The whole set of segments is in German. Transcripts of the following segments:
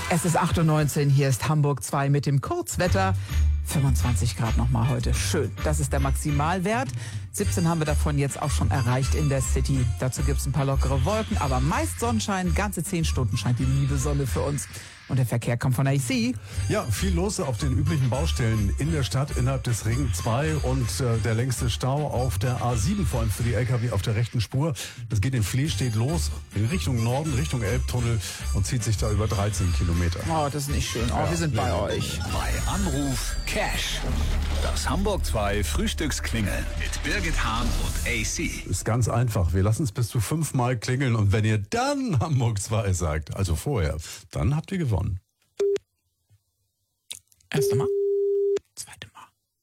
Es ist 8:19 Uhr, hier ist Hamburg 2 mit dem Kurzwetter. 25 Grad nochmal heute. Schön. Das ist der Maximalwert. 17 haben wir davon jetzt auch schon erreicht in der City. Dazu gibt es ein paar lockere Wolken, aber meist Sonnenschein. Ganze 10 Stunden scheint die liebe Sonne für uns. Und der Verkehr kommt von AC. Ja, viel los auf den üblichen Baustellen in der Stadt innerhalb des Ring 2 und der längste Stau auf der A7, vor allem für die LKW auf der rechten Spur. Das geht in Flehstedt los, in Richtung Norden, Richtung Elbtunnel und zieht sich da über 13 Kilometer. Oh, das ist nicht schön. Oh, ja, wir sind bei euch. Bei Anruf Cash. Das Hamburg 2 Frühstücksklingeln mit Birgit Hahn und AC. Ist ganz einfach. Wir lassen es bis zu 5-mal klingeln und wenn ihr dann Hamburg 2 sagt, also vorher, dann habt ihr gewonnen. Erste Mal. Zweite Mal.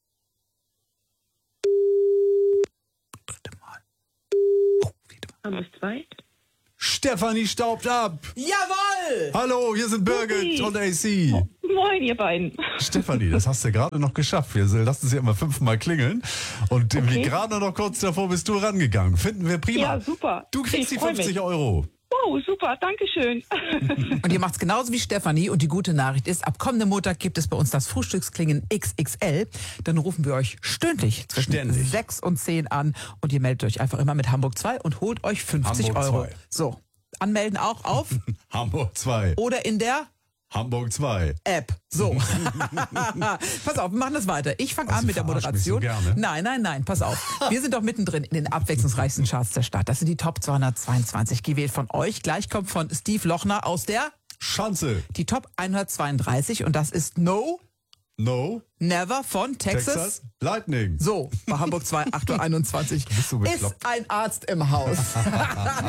Dritte Mal. Oh, vierte Mal. Hamburg 2. Stefanie staubt ab. Jawohl! Hallo, hier sind Birgit und AC. Moin, ihr beiden. Stefanie, das hast du gerade noch geschafft. Wir lassen sie immer 5-mal klingeln. Und wie gerade noch kurz davor bist du rangegangen. Finden wir prima. Ja, super. Du kriegst die Ich freu 50 mich. Euro. Wow, super, danke schön. Und ihr macht's genauso wie Stefanie. Und die gute Nachricht ist, ab kommenden Montag gibt es bei uns das Frühstücksklingen XXL. Dann rufen wir euch stündlich zwischen Ständig. 6 und 10 an. Und ihr meldet euch einfach immer mit Hamburg 2 und holt euch 50 Hamburg Euro. 2. So, anmelden auch auf Hamburg 2. oder in der Hamburg 2. App. So. Pass auf, wir machen das weiter. Ich fange Also an mit der verarsch mich so Moderation. gerne. Nein, pass auf. Wir sind doch mittendrin in den abwechslungsreichsten Charts der Stadt. Das sind die Top 222 gewählt von euch. Gleich kommt von Steve Lochner aus der Schanze. die Top 132 und das ist No No. Never von Texas. Lightning. So, bei Hamburg 2, 8:21 Bist du Uhr. bekloppt? Ist ein Arzt im Haus.